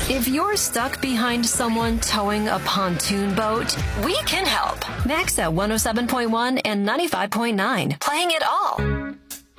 If you're stuck behind someone towing a pontoon boat, we can help. Max at 107.1 and 95.9. Playing it all.